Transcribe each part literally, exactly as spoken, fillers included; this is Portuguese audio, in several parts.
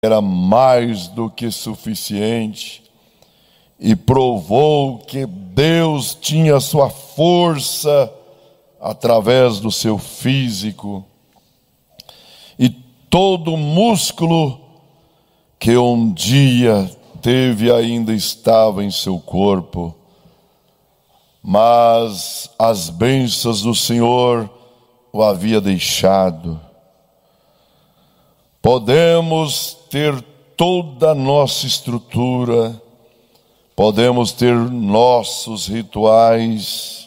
era mais do que suficiente e provou que Deus tinha sua força através do seu físico, e todo músculo que um dia teve ainda estava em seu corpo, mas as bênçãos do Senhor o havia deixado. Podemos ter toda a nossa estrutura, podemos ter nossos rituais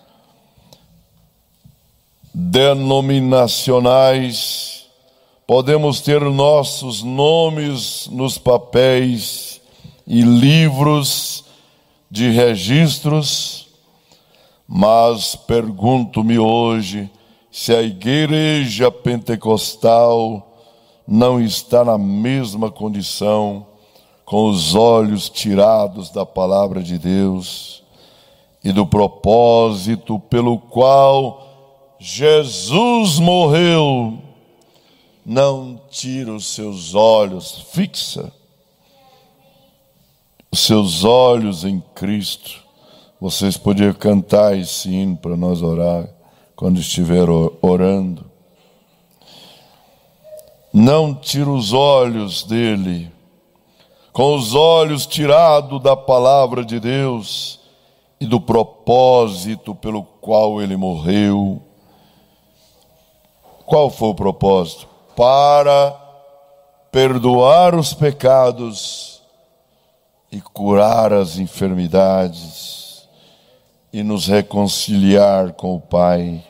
denominacionais, podemos ter nossos nomes nos papéis e livros de registros, mas pergunto-me hoje se a igreja pentecostal não está na mesma condição, com os olhos tirados da palavra de Deus e do propósito pelo qual Jesus morreu. Não tira os seus olhos, fixa os seus olhos em Cristo. Vocês podiam cantar esse hino para nós orar quando estiver orando. Não tira os olhos dele, com os olhos tirados da palavra de Deus e do propósito pelo qual ele morreu. Qual foi o propósito? Para perdoar os pecados e curar as enfermidades e nos reconciliar com o Pai.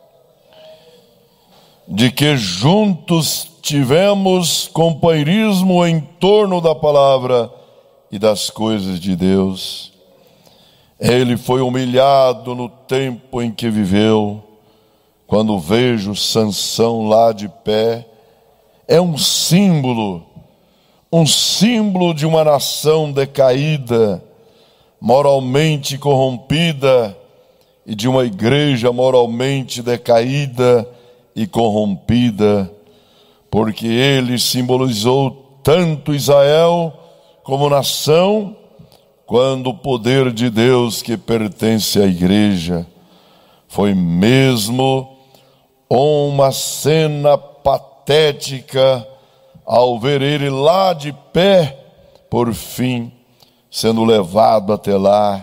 De que juntos tivemos companheirismo em torno da palavra e das coisas de Deus. Ele foi humilhado no tempo em que viveu. Quando vejo Sansão lá de pé, é um símbolo, um símbolo de uma nação decaída, moralmente corrompida, e de uma igreja moralmente decaída e corrompida, porque ele simbolizou tanto Israel como nação, quando o poder de Deus que pertence à igreja. Foi mesmo uma cena patética ao ver ele lá de pé, por fim, sendo levado até lá,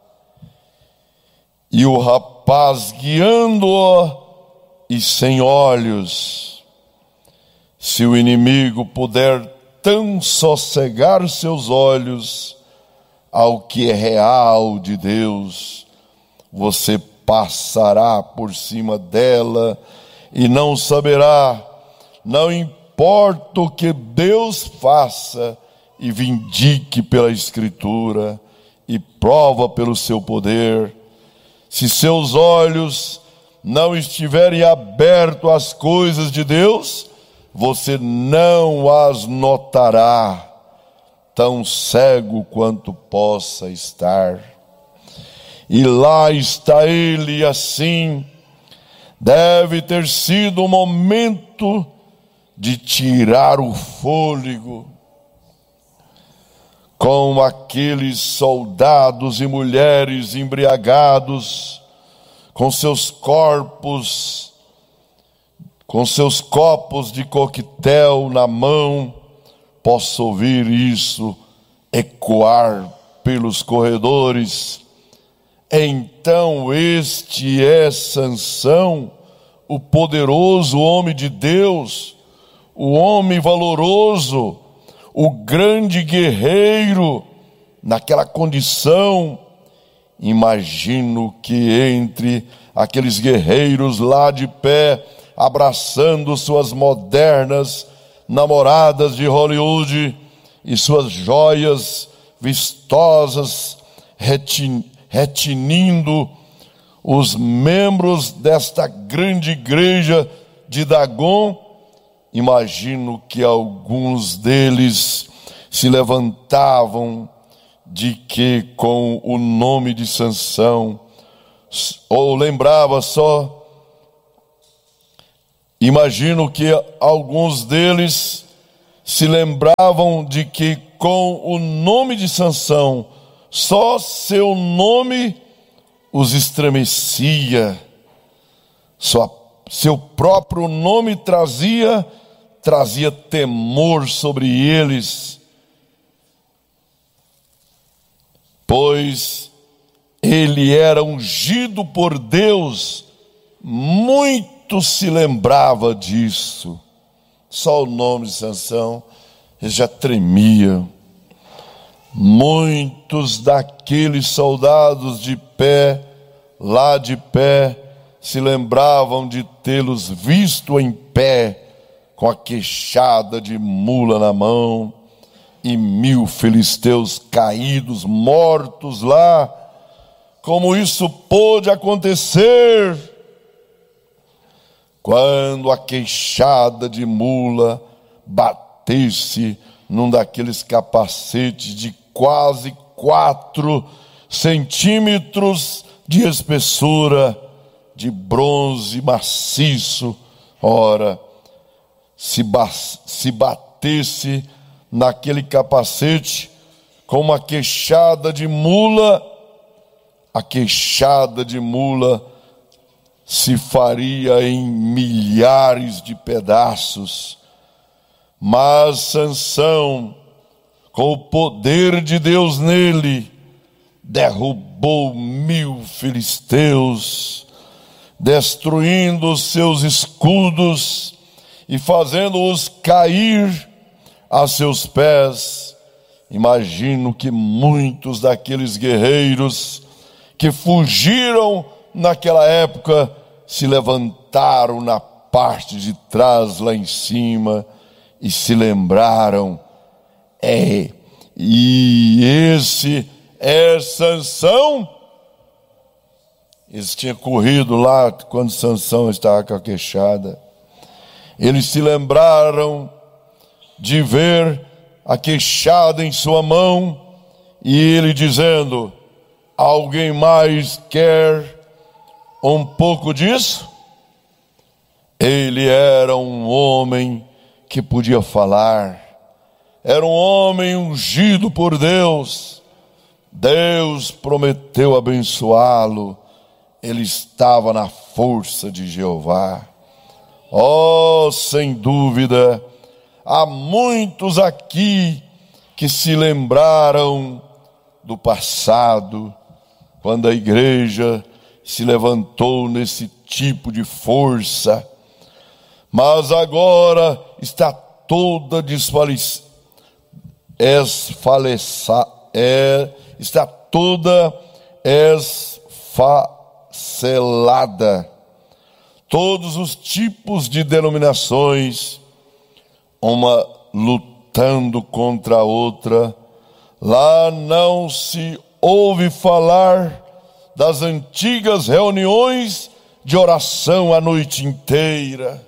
e o rapaz guiando-o e sem olhos. Se o inimigo puder tão sossegar seus olhos ao que é real de Deus, você passará por cima dela e não saberá. Não importa o que Deus faça e vindique pela Escritura e prova pelo seu poder, se seus olhos não estiverem abertos às coisas de Deus, você não as notará, tão cego quanto possa estar. E lá está ele assim. Deve ter sido um momento de tirar o fôlego, com aqueles soldados e mulheres embriagados, com seus corpos, com seus copos de coquetel na mão. Posso ouvir isso ecoar pelos corredores. Então este é Sansão, o poderoso homem de Deus, o homem valoroso, o grande guerreiro. Naquela condição, imagino que entre aqueles guerreiros lá de pé, abraçando suas modernas namoradas de Hollywood e suas joias vistosas, retin, retinindo os membros desta grande igreja de Dagon, imagino que alguns deles se levantavam de que com o nome de Sansão, ou lembrava só. Imagino que alguns deles se lembravam de que com o nome de Sansão, só seu nome os estremecia, sua, seu próprio nome trazia, trazia temor sobre eles, pois ele era ungido por Deus, muito se lembrava disso. Só o nome de Sansão, ele já tremia. Muitos daqueles soldados de pé, lá de pé, se lembravam de tê-los visto em pé, com a queixada de mula na mão, e mil filisteus caídos, mortos lá. Como isso pôde acontecer? Quando a queixada de mula batesse num daqueles capacetes de quase quatro centímetros de espessura, de bronze maciço, ora, se, ba- se batesse naquele capacete com uma queixada de mula, a queixada de mula se faria em milhares de pedaços. Mas Sansão, com o poder de Deus nele, derrubou mil filisteus, destruindo os seus escudos e fazendo-os cair a seus pés. Imagino que muitos daqueles guerreiros que fugiram naquela época se levantaram na parte de trás, lá em cima, e se lembraram: é, e esse é Sansão? Eles tinham corrido lá quando Sansão estava com a queixada. Eles se lembraram de ver a queixada em sua mão e ele dizendo: alguém mais quer um pouco disso? Ele era um homem que podia falar, era um homem ungido por Deus. Deus prometeu abençoá-lo, ele estava na força de Jeová. Oh, sem dúvida, há muitos aqui que se lembraram do passado, quando a igreja se levantou nesse tipo de força, mas agora está toda desfalecida, é, está toda esfacelada. Todos os tipos de denominações, uma lutando contra a outra. Lá não se ouve falar das antigas reuniões de oração a noite inteira.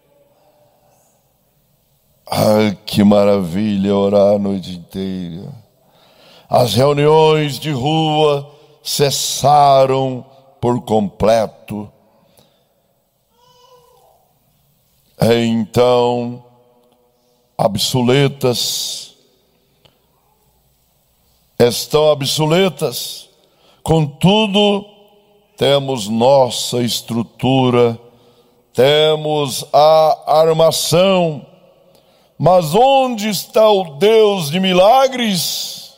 Ai, que maravilha orar a noite inteira. As reuniões de rua cessaram por completo. Então, obsoletas, estão obsoletas. Contudo, temos nossa estrutura, temos a armação, mas onde está o Deus de milagres?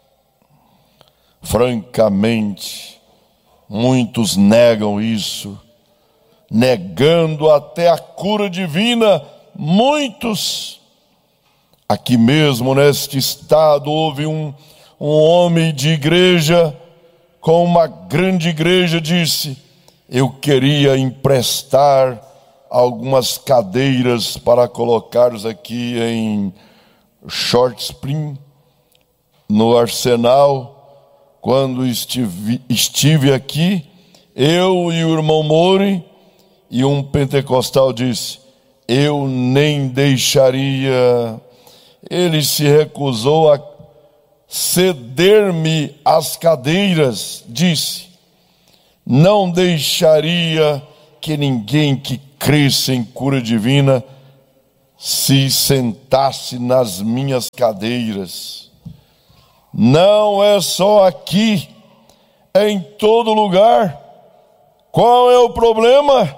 Francamente, muitos negam isso, negando até a cura divina. Muitos, aqui mesmo neste estado, houve um, um homem de igreja, com uma grande igreja, disse: eu queria emprestar algumas cadeiras para colocarmos aqui em Short Spring, no Arsenal. Quando estive, estive aqui, eu e o irmão Mori, e um pentecostal disse: eu nem deixaria. Ele se recusou a ceder-me as cadeiras, disse: não deixaria que ninguém que cresça em cura divina se sentasse nas minhas cadeiras. Não é só aqui, é em todo lugar. Qual é o problema?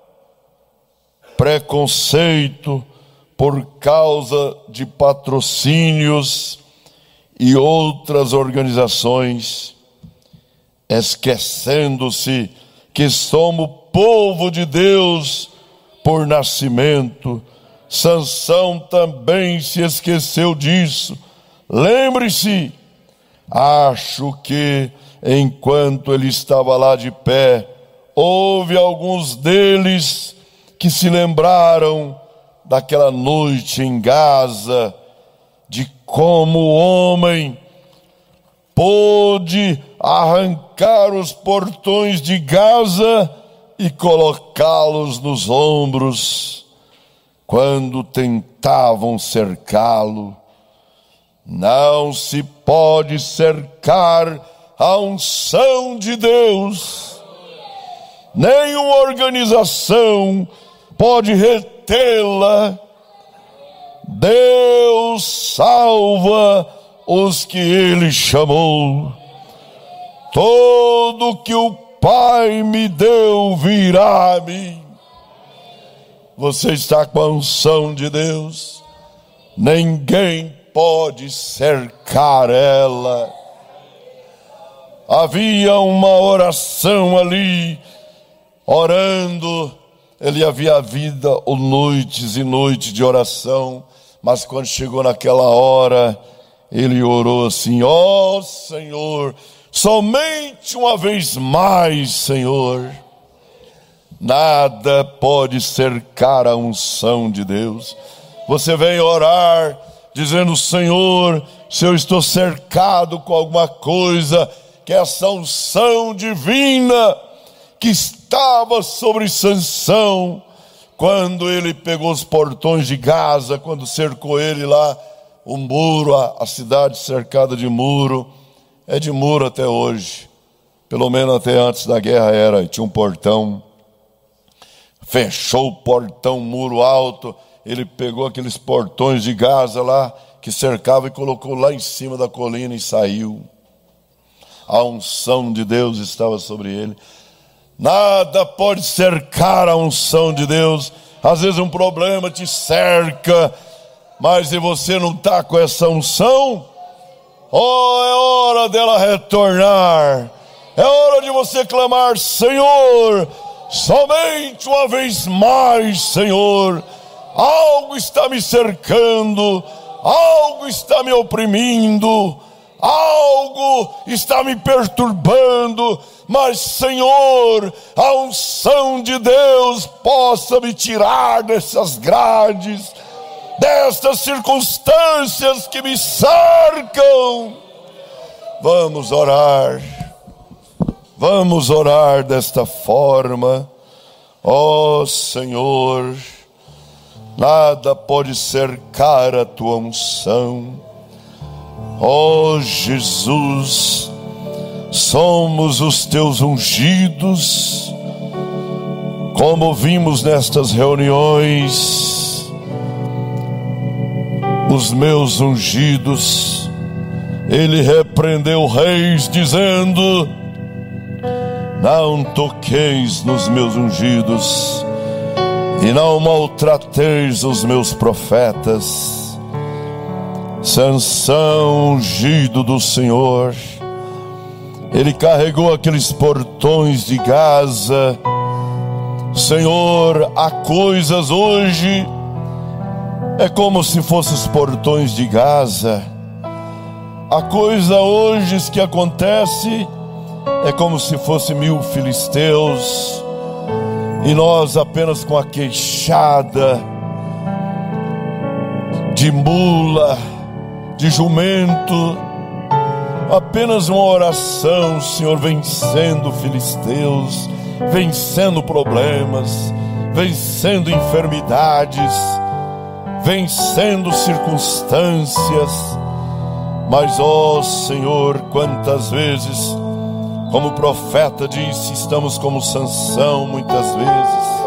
Preconceito por causa de patrocínios e outras organizações, esquecendo-se que somos povo de Deus por nascimento. Sansão também se esqueceu disso. Lembre-se, acho que enquanto ele estava lá de pé, houve alguns deles que se lembraram daquela noite em Gaza, de como o homem pôde arrancar os portões de Gaza e colocá-los nos ombros quando tentavam cercá-lo. Não se pode cercar a unção de Deus. Nenhuma organização pode retê-la. Deus salva os que Ele chamou. Todo que o Pai me deu virá a mim. Você está com a unção de Deus. Ninguém pode cercar ela. Havia uma oração ali, orando. Ele havia vida ou noites e noites de oração, mas quando chegou naquela hora, ele orou assim: ó Senhor, somente uma vez mais, Senhor. Nada pode cercar a unção de Deus. Você vem orar dizendo: Senhor, se eu estou cercado com alguma coisa, que essa unção divina que estava sobre Sansão, quando ele pegou os portões de Gaza, quando cercou ele lá, o muro, a, a cidade cercada de muro, é de muro até hoje, pelo menos até antes da guerra era, tinha um portão, fechou o portão, muro alto, ele pegou aqueles portões de Gaza lá, que cercava e colocou lá em cima da colina e saiu. A unção de Deus estava sobre ele. Nada pode cercar a unção de Deus. Às vezes um problema te cerca, mas se você não está com essa unção, oh, é hora dela retornar. É hora de você clamar: Senhor, somente uma vez mais, Senhor. Algo está me cercando, algo está me oprimindo, algo está me perturbando, mas, Senhor, a unção de Deus possa me tirar dessas grades, destas circunstâncias que me cercam. Vamos orar, vamos orar desta forma. Ó Senhor, nada pode cercar a tua unção. Ó Jesus, somos os teus ungidos, como vimos nestas reuniões, os meus ungidos. Ele repreendeu reis dizendo: não toqueis nos meus ungidos e não maltrateis os meus profetas. Sansão, ungido do Senhor, ele carregou aqueles portões de Gaza. Senhor, há coisas hoje, é como se fossem os portões de Gaza. Há coisa hoje que acontece, é como se fosse mil filisteus, e nós apenas com a queixada de mula, de jumento, apenas uma oração, Senhor, vencendo filisteus, vencendo problemas, vencendo enfermidades, vencendo circunstâncias. Mas, ó Senhor, quantas vezes, como o profeta disse, estamos como Sansão muitas vezes,